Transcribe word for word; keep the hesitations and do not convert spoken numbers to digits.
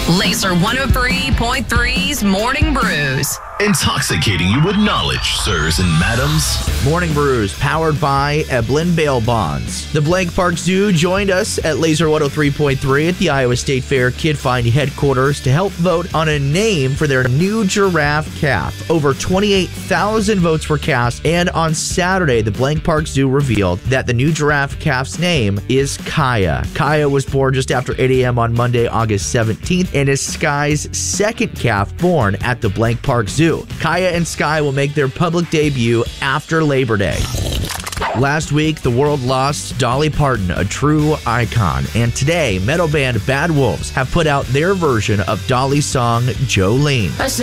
Laser one oh three point three's Morning Brews. Intoxicating you with knowledge, sirs and madams. Morning Brews, powered by Eblin Bail Bonds. The Blank Park Zoo joined us at Laser one oh three point three at the Iowa State Fair Kid Find headquarters to help vote on a name for their new giraffe calf. Over twenty-eight thousand votes were cast, and on Saturday, the Blank Park Zoo revealed that the new giraffe calf's name is Kaya. Kaya was born just after eight a.m. on Monday, August seventeenth, and is Sky's second calf born at the Blank Park Zoo. Kaya and Sky will make their public debut after Labor Day. Last week, the world lost Dolly Parton, a true icon, and today, metal band Bad Wolves have put out their version of Dolly's song, Jolene.